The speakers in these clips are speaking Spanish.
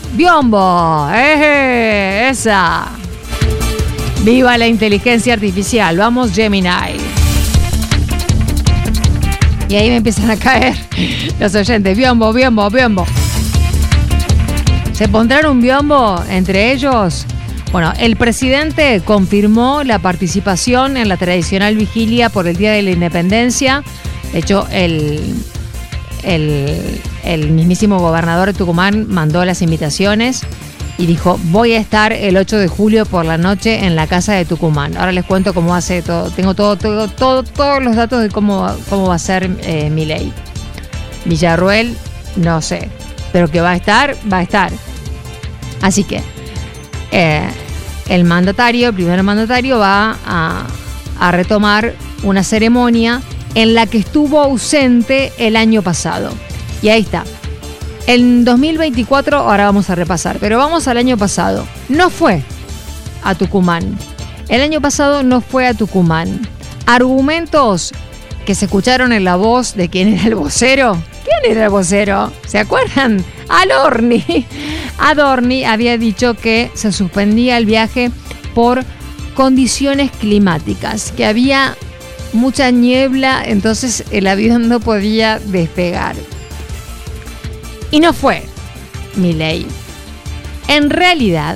Biombo, esa. Viva la inteligencia artificial, vamos Gemini. Y ahí me empiezan a caer los oyentes, biombo. ¿Se pondrán un biombo entre ellos? Bueno, el presidente confirmó la participación en la tradicional vigilia por el Día de la Independencia. De hecho, el mismísimo gobernador de Tucumán mandó las invitaciones y dijo, voy a estar el 8 de julio por la noche en la casa de Tucumán. Ahora les cuento cómo hace todo. Tengo todos los datos de cómo va a ser Milei. Villarruel, no sé, pero que va a estar. Así que el primer mandatario va a retomar una ceremonia en la que estuvo ausente el año pasado. Y ahí está. En 2024, ahora vamos a repasar, pero vamos al año pasado. No fue a Tucumán. El año pasado no fue a Tucumán. Argumentos que se escucharon en la voz de quién era el vocero. ¿Quién era el vocero? ¿Se acuerdan? Adorni había dicho que se suspendía el viaje por condiciones climáticas, que había mucha niebla, entonces el avión no podía despegar. Y no fue Milei. En realidad,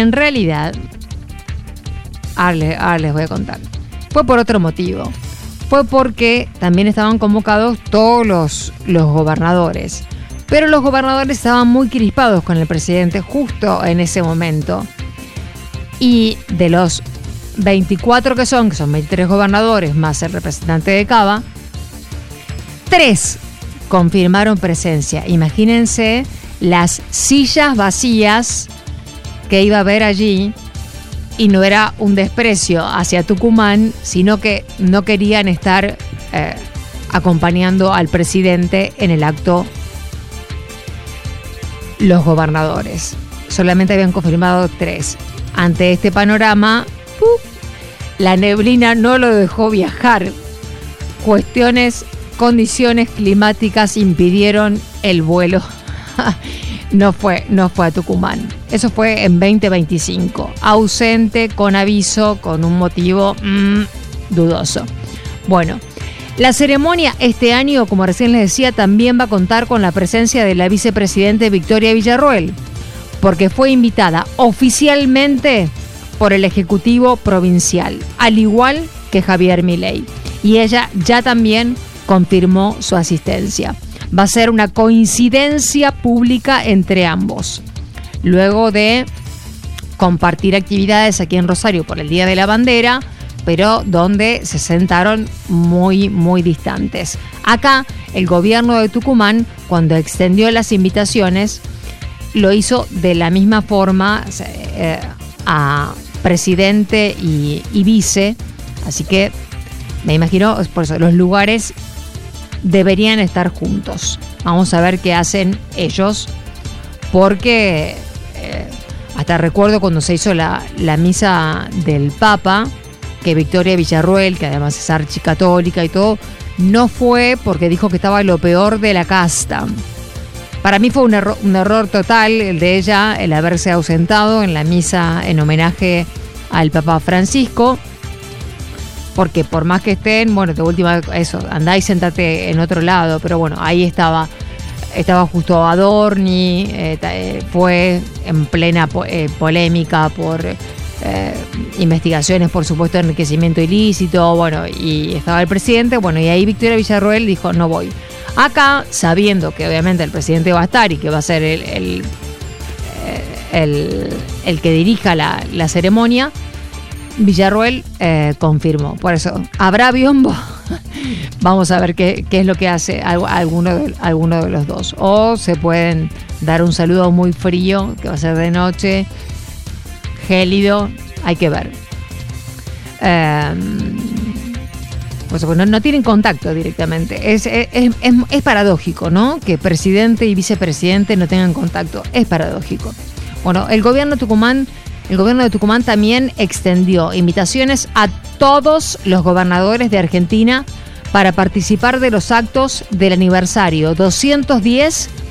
ahora les voy a contar. Fue por otro motivo. Fue porque también estaban convocados todos los gobernadores. Pero los gobernadores estaban muy crispados con el presidente justo en ese momento. Y de los 24 que son 23 gobernadores más el representante de Cava, 3 confirmaron presencia. Imagínense las sillas vacías que iba a haber allí, y no era un desprecio hacia Tucumán, sino que no querían estar acompañando al presidente en el acto los gobernadores. Solamente habían confirmado 3. Ante este panorama, la neblina no lo dejó viajar. Condiciones climáticas impidieron el vuelo. No fue a Tucumán. Eso fue en 2025. Ausente, con aviso, con un motivo dudoso. Bueno, la ceremonia este año, como recién les decía, también va a contar con la presencia de la vicepresidente Victoria Villarruel, porque fue invitada oficialmente por el Ejecutivo Provincial, al igual que Javier Milei. Y ella ya también confirmó su asistencia. Va a ser una coincidencia pública entre ambos. Luego de compartir actividades aquí en Rosario por el Día de la Bandera, pero donde se sentaron muy, muy distantes. Acá, el gobierno de Tucumán, cuando extendió las invitaciones, lo hizo de la misma forma a presidente y vice. Así que me imagino, por eso, los lugares deberían estar juntos. Vamos a ver qué hacen ellos, porque hasta recuerdo cuando se hizo la misa del Papa, que Victoria Villarruel, que además es archicatólica y todo, no fue porque dijo que estaba lo peor de la casta. Para mí fue un error total el de ella, el haberse ausentado en la misa en homenaje al Papa Francisco, porque por más que estén, bueno, de última, eso, andá y sentate en otro lado, pero bueno, ahí estaba justo Adorni, fue en plena polémica por investigaciones, por supuesto, de enriquecimiento ilícito, bueno, y estaba el presidente, bueno, y ahí Victoria Villarruel dijo, no voy. Acá, sabiendo que obviamente el presidente va a estar y que va a ser el que dirija la ceremonia, Villarruel confirmó. Por eso, ¿habrá biombo? Vamos a ver qué es lo que hace alguno de los dos. O se pueden dar un saludo muy frío, que va a ser de noche, gélido, hay que ver. Pues no tienen contacto directamente. Es paradójico, ¿no? Que presidente y vicepresidente no tengan contacto. Es paradójico. Bueno, el gobierno de Tucumán también extendió invitaciones a todos los gobernadores de Argentina para participar de los actos del aniversario 210